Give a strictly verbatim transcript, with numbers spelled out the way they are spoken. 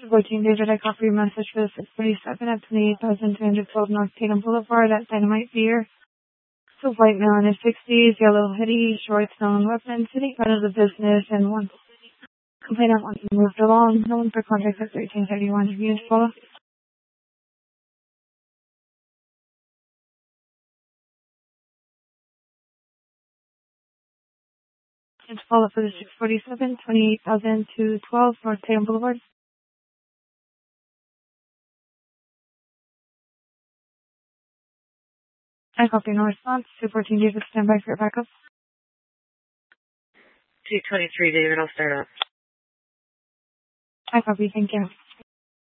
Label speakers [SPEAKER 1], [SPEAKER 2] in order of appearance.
[SPEAKER 1] fourteen David, I copy your message for the six forty-seven at twenty-eight thousand two hundred twelve North Tatum Boulevard at Dynamite Beer. So white male in his sixties, yellow hoodie, shorts, known weapon, sitting in front of the business, and one complainant wants to moved along. No one for contact at thirteen thirty-one. Unit follow. And follow for the six forty-seven, twenty-eight thousand two hundred twelve North Tatum Boulevard. I copy no response. two fourteen David, stand by for your backup.
[SPEAKER 2] two twenty-three David, I'll start up.
[SPEAKER 1] I copy, thank you.